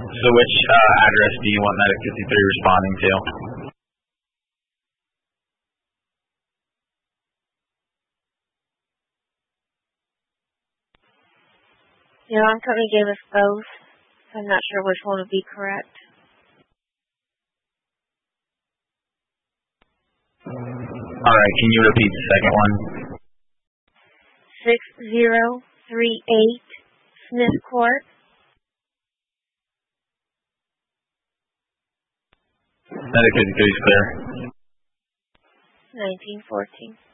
So which address do you want Medic 53 responding to? The alarm company gave us both, so I'm not sure which one would be correct. Alright, can you repeat the second one? 6038 Smith Court. Medic 53 is clear. 1914.